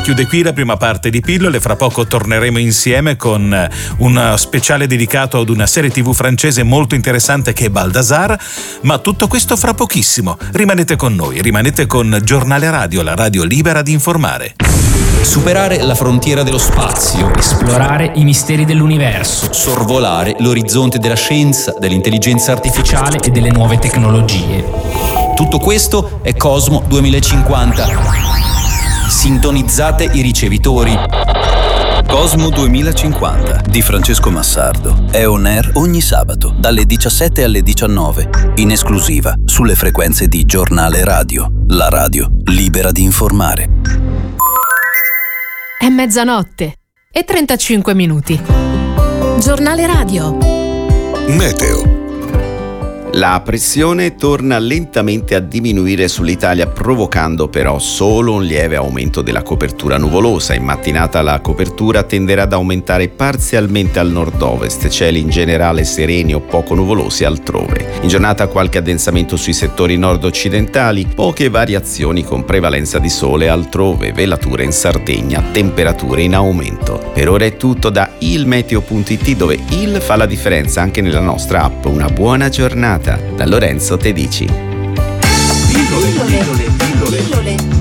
chiude qui la prima parte di Pillole. Fra poco torneremo insieme con un speciale dedicato ad una serie TV francese molto interessante che è Baldassare, ma tutto questo fra pochissimo. Rimanete con noi, rimanete con Giornale Radio, la radio libera di informare. Superare la frontiera dello spazio, esplorare i misteri dell'universo, sorvolare l'orizzonte della scienza, dell'intelligenza artificiale e delle nuove tecnologie. Tutto questo è Cosmo 2050. Sintonizzate i ricevitori. Cosmo 2050 di Francesco Massardo è on air ogni sabato dalle 17 alle 19, in esclusiva sulle frequenze di Giornale Radio, la radio libera di informare. È mezzanotte e 35 minuti. Giornale Radio. Meteo. La pressione torna lentamente a diminuire sull'Italia, provocando però solo un lieve aumento della copertura nuvolosa. In mattinata la copertura tenderà ad aumentare parzialmente al nord-ovest, cieli in generale sereni o poco nuvolosi altrove. In giornata qualche addensamento sui settori nord-occidentali, poche variazioni con prevalenza di sole altrove, velature in Sardegna, temperature in aumento. Per ora è tutto da ilmeteo.it, dove il fa la differenza anche nella nostra app. Una buona giornata da Lorenzo Tedici. Pillole.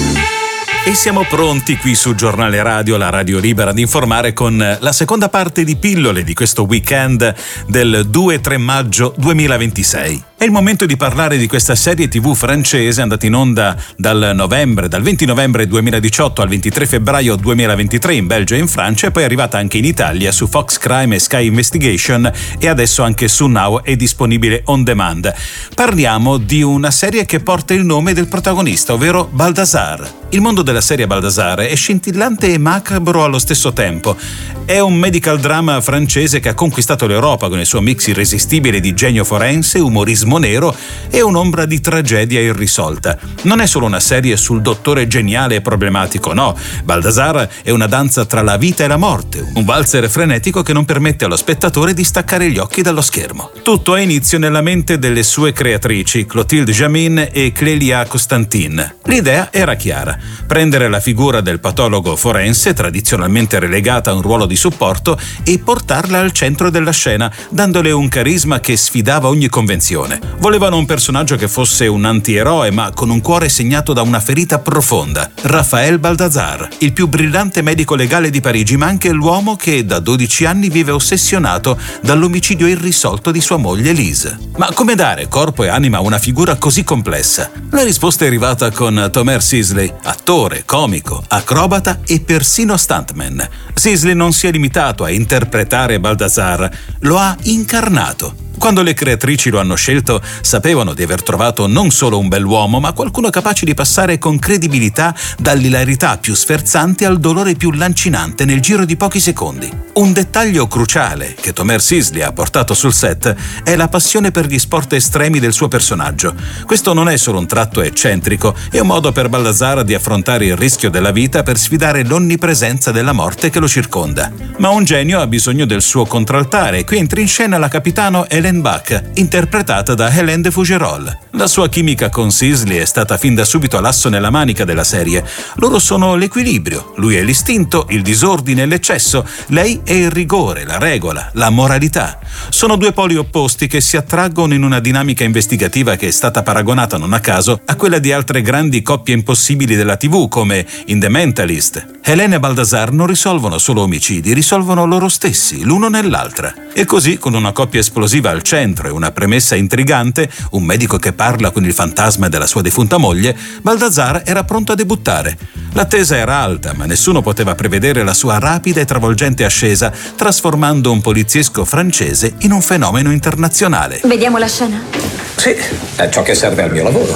E siamo pronti qui su Giornale Radio, la radio libera di informare, con la seconda parte di Pillole di questo weekend del 2-3 maggio 2026. È il momento di parlare di questa serie TV francese andata in onda dal 20 novembre 2018 al 23 febbraio 2023 in Belgio e in Francia, e poi è arrivata anche in Italia su Fox Crime e Sky Investigation, e adesso anche su Now è disponibile on demand. Parliamo di una serie che porta il nome del protagonista, ovvero Baldassare. Il mondo della serie Baldassare è scintillante e macabro allo stesso tempo. È un medical drama francese che ha conquistato l'Europa con il suo mix irresistibile di genio forense, umorismo nero e un'ombra di tragedia irrisolta. Non è solo una serie sul dottore geniale e problematico, no. Baldassare è una danza tra la vita e la morte, un valzer frenetico che non permette allo spettatore di staccare gli occhi dallo schermo. Tutto ha inizio nella mente delle sue creatrici, Clotilde Jamin e Clélia Constantin. L'idea era chiara: prendere la figura del patologo forense, tradizionalmente relegata a un ruolo di supporto, e portarla al centro della scena, dandole un carisma che sfidava ogni convenzione. Volevano un personaggio che fosse un antieroe, ma con un cuore segnato da una ferita profonda. Raphaël Baldassare, il più brillante medico legale di Parigi, ma anche l'uomo che da 12 anni vive ossessionato dall'omicidio irrisolto di sua moglie Lise. Ma come dare corpo e anima a una figura così complessa? La risposta è arrivata con Tomer Sisley, attore, comico, acrobata e persino stuntman. Sisley non si è limitato a interpretare Baldassare, lo ha incarnato. Quando le creatrici lo hanno scelto, sapevano di aver trovato non solo un bell'uomo, ma qualcuno capace di passare con credibilità dall'ilarità più sferzante al dolore più lancinante nel giro di pochi secondi. Un dettaglio cruciale che Tomer Sisley ha portato sul set è la passione per gli sport estremi del suo personaggio. Questo non è solo un tratto eccentrico, è un modo per Baldassare di affrontare il rischio della vita per sfidare l'onnipresenza della morte che lo circonda. Ma un genio ha bisogno del suo contraltare, e qui entra in scena la capitano Hélène Bach, interpretata da Hélène de Fougerolles. La sua chimica con Sisley è stata fin da subito l'asso nella manica della serie. Loro sono l'equilibrio, lui è l'istinto, il disordine e l'eccesso, lei è il rigore, la regola, la moralità. Sono due poli opposti che si attraggono in una dinamica investigativa che è stata paragonata non a caso a quella di altre grandi coppie impossibili della TV, come in The Mentalist. Hélène e Baldassare non risolvono solo omicidi, risolvono loro stessi, l'uno nell'altra. E così, con una coppia esplosiva al centro e una premessa intrigante, un medico che parla con il fantasma della sua defunta moglie, Baldassare era pronto a debuttare. L'attesa era alta, ma nessuno poteva prevedere la sua rapida e travolgente ascesa, trasformando un poliziesco francese in un fenomeno internazionale. Vediamo la scena? Sì, è ciò che serve al mio lavoro.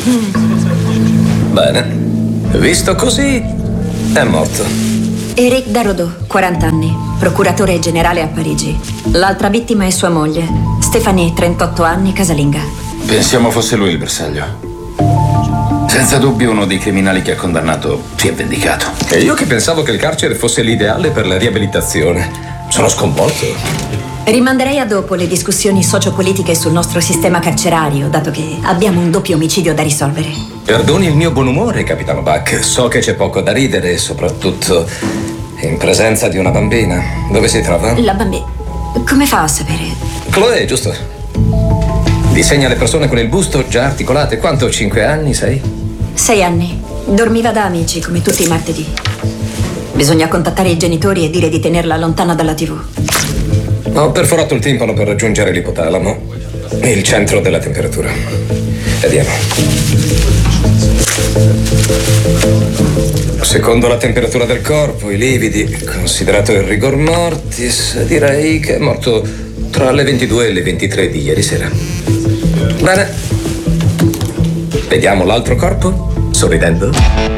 Bene. Visto così, è morto. Éric Darodot, 40 anni, procuratore generale a Parigi. L'altra vittima è sua moglie, Stéphanie, 38 anni, casalinga. Pensiamo fosse lui il bersaglio. Senza dubbio uno dei criminali che ha condannato si è vendicato. E io che pensavo che il carcere fosse l'ideale per la riabilitazione. Sono sconvolto. Rimanderei a dopo le discussioni sociopolitiche sul nostro sistema carcerario, dato che abbiamo un doppio omicidio da risolvere. Perdoni il mio buon umore, capitano Buck. So che c'è poco da ridere, soprattutto in presenza di una bambina. Dove si trova? La bambina? Come fa a sapere? Chloe, giusto? Disegna le persone con il busto già articolate. Quanto? 5 anni, 6? 6 anni. Dormiva da amici, come tutti i martedì. Bisogna contattare i genitori e dire di tenerla lontana dalla TV. Ho perforato il timpano per raggiungere l'ipotalamo, il centro della temperatura. Vediamo. Secondo la temperatura del corpo, i lividi, considerato il rigor mortis, direi che è morto tra le 22 e le 23 di ieri sera. Bene. Vediamo l'altro corpo, sorridendo.